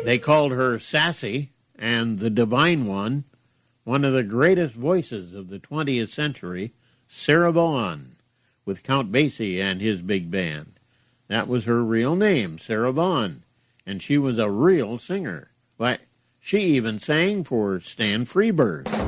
They called her Sassy and the Divine one of the greatest voices of the 20th century, Sarah Vaughan, with Count Basie and his big band. That was her real name, Sarah Vaughan, and she was a real singer. Why, she even sang for Stan Freberg.